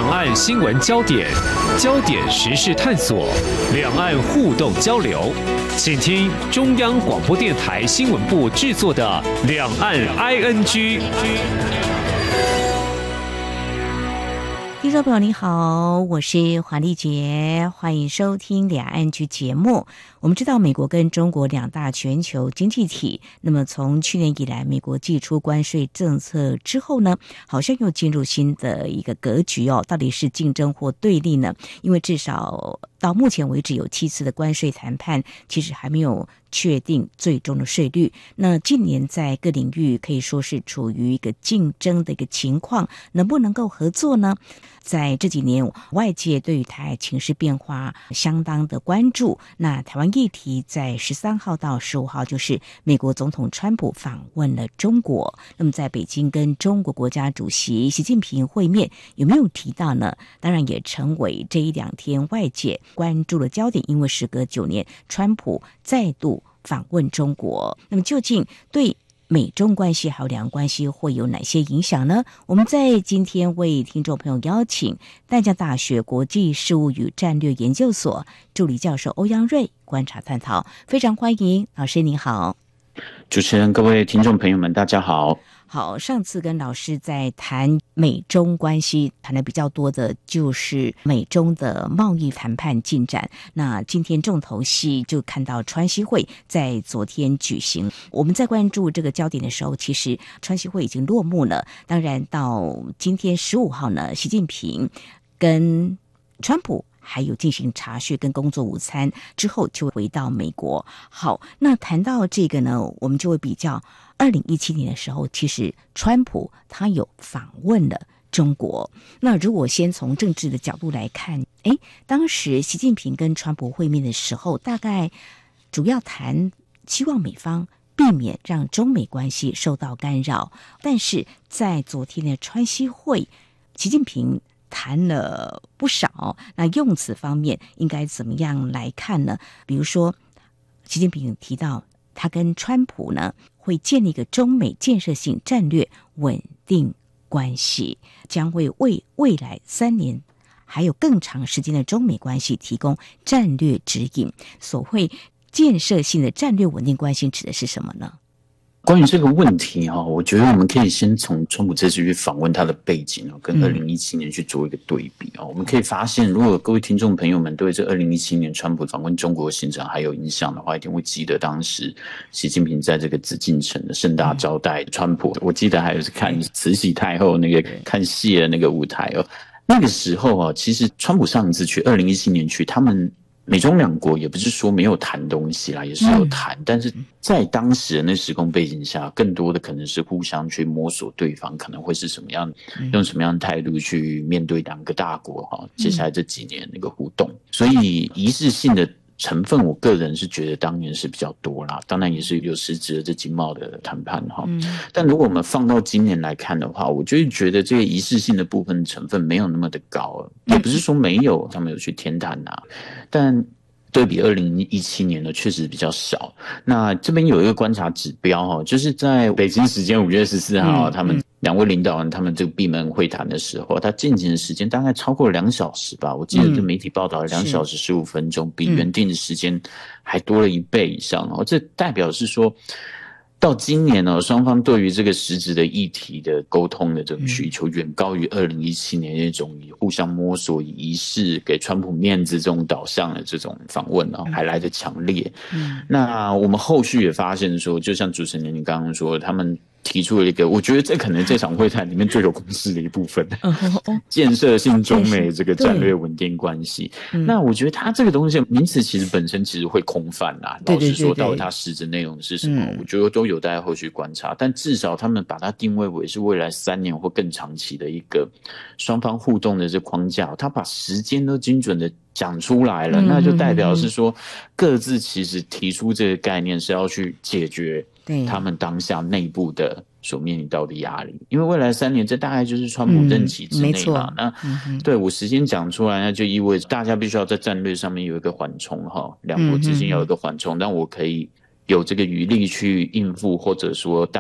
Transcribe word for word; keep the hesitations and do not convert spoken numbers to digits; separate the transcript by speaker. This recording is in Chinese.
Speaker 1: 两岸新闻焦点，焦点时事探索，两岸互动交流。请听中央广播电台新闻部制作的《两岸 I N G》。
Speaker 2: 听众朋友你好，我是黄丽杰，欢迎收听两岸局节目。我们知道美国跟中国两大全球经济体，那么从去年以来美国祭出关税政策之后呢，好像又进入新的一个格局哦，到底是竞争或对立呢？因为至少到目前为止有七次的关税谈判，其实还没有确定最终的税率。那近年在各领域可以说是处于一个竞争的一个情况，能不能够合作呢？在这几年外界对于台海情势变化相当的关注，那台湾议题在十三号到十五号就是美国总统川普访问了中国，那么在北京跟中国国家主席习近平会面有没有提到呢？当然也成为这一两天外界关注的焦点，因为时隔九年川普再度访问中国，那么究竟对美中关系还有两岸关系会有哪些影响呢？我们在今天为听众朋友邀请淡江大学国际事务与战略研究所助理教授欧阳瑞观察探讨，非常欢迎老师，您好。
Speaker 3: 主持人，各位听众朋友们，大家好。
Speaker 2: 好，上次跟老师在谈美中关系，谈的比较多的就是美中的贸易谈判进展。那今天重头戏就看到川西会在昨天举行。我们在关注这个焦点的时候，其实川西会已经落幕了。当然，到今天十五号呢，习近平跟川普还有进行茶叙跟工作午餐之后，就回到美国。好，那谈到这个呢，我们就会比较二零一七年的时候，其实川普他有访问了中国。那如果先从政治的角度来看，诶，当时习近平跟川普会面的时候，大概主要谈希望美方避免让中美关系受到干扰。但是在昨天的川西会，习近平谈了不少，那用词方面应该怎么样来看呢？比如说，习近平提到他跟川普呢会建立一个中美建设性战略稳定关系，将会为未来三年还有更长时间的中美关系提供战略指引。所谓建设性的战略稳定关系指的是什么呢？
Speaker 3: 关于这个问题哈，我觉得我们可以先从川普这次去访问他的背景哦，跟二零一七年去做一个对比哦。我们可以发现，如果各位听众朋友们对这二零一七年川普访问中国行程还有印象的话，一定会记得当时习近平在这个紫禁城的盛大招待川普。我记得还有是看慈禧太后那个看戏的那个舞台哦。那个时候啊，其实川普上一次去二零一七年去，他们美中两国也不是说没有谈东西啦，也是有谈，嗯、但是在当时的那时空背景下，更多的可能是互相去摸索对方可能会是什么样，嗯、用什么样的态度去面对两个大国哈，接下来这几年那个互动，嗯、所以仪式性的成分，我个人是觉得当年是比较多啦，当然也是有实质的这经贸的谈判哈。嗯、但如果我们放到今年来看的话，我就会觉得这个仪式性的部分成分没有那么的高，也不是说没有，他们有去天坛啊，但对比二零一七年呢，确实比较少。那这边有一个观察指标哈，就是在北京时间五月十四号，嗯、他们两位领导人他们这个闭门会谈的时候，他进行的时间大概超过两小时吧。我记得这媒体报道两小时十五分钟，比原定的时间还多了一倍以上哦。这代表是说，到今年呢，双方对于这个实质的议题的沟通的这种需求，远高于二零一七年那种以互相摸索、以仪式给川普面子这种导向的这种访问啊，还来得强烈。嗯、那我们后续也发现说，就像主持人你刚刚说，他们提出了一个，我觉得这可能这场会谈里面最有共识的一部分，建设性中美这个战略稳定关系。那我觉得他这个东西名词其实本身其实会空泛啦，老实说，到底它实质内容是什么，我觉得都有待后续观察。但至少他们把它定位为是未来三年或更长期的一个双方互动的这框架，他把时间都精准的讲出来了，那就代表是说各自其实提出这个概念是要去解决他们当下内部的所面临到的压力，因为未来三年这大概就是川普任期之内嘛。嗯、那、嗯、对我时间讲出来，那就意味着大家必须要在战略上面有一个缓冲哈，两国之间要有一个缓冲，但我可以有这个余力去应付，或者说大